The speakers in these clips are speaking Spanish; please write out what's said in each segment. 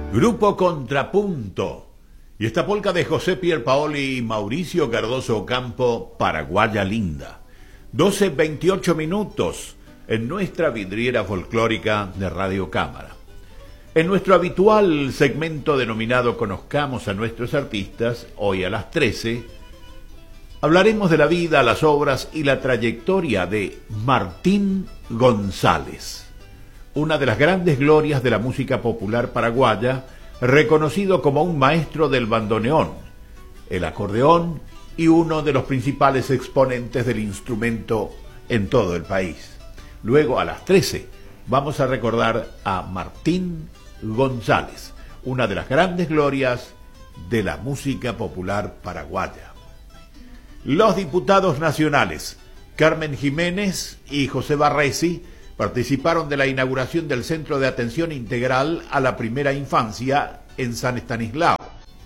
Grupo Contrapunto. Y esta polca de José Pierpaoli y Mauricio Cardoso Ocampo, Paraguaya Linda. 12:28 minutos en nuestra vidriera folclórica de Radio Cámara. En nuestro habitual segmento denominado Conozcamos a nuestros artistas, hoy a las 13, hablaremos de la vida, las obras y la trayectoria de Martín González, una de las grandes glorias de la música popular paraguaya, reconocido como un maestro del bandoneón, el acordeón y uno de los principales exponentes del instrumento en todo el país. Luego, a las 13, vamos a recordar a Martín González, una de las grandes glorias de la música popular paraguaya. Los diputados nacionales Carmen Jiménez y José Barresi participaron de la inauguración del Centro de Atención Integral a la Primera Infancia en San Estanislao.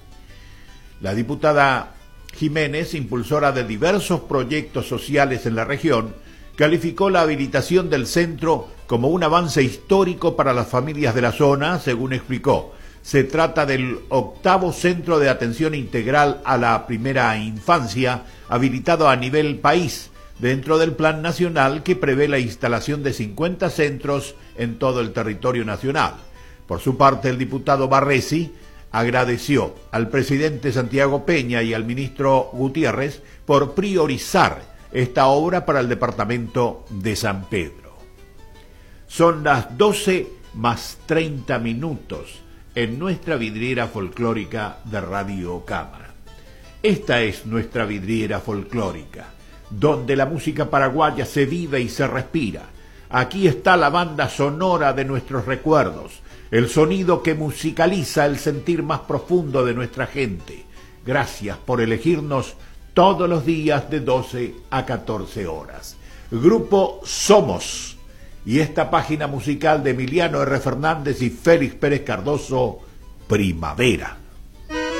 La diputada Jiménez, impulsora de diversos proyectos sociales en la región, calificó la habilitación del centro como un avance histórico para las familias de la zona, según explicó. Se trata del 8º Centro de Atención Integral a la Primera Infancia habilitado a nivel país, dentro del Plan Nacional que prevé la instalación de 50 centros en todo el territorio nacional. Por su parte, el diputado Barresi agradeció al presidente Santiago Peña y al ministro Gutiérrez por priorizar esta obra para el departamento de San Pedro. Son las 12:30 en nuestra vidriera folclórica de Radio Cámara. Esta es nuestra vidriera folclórica, donde la música paraguaya se vive y se respira. Aquí está la banda sonora de nuestros recuerdos, el sonido que musicaliza el sentir más profundo de nuestra gente. Gracias por elegirnos todos los días de 12 a 14 horas. Grupo Somos y esta página musical de Emiliano R. Fernández y Félix Pérez Cardoso, Primavera.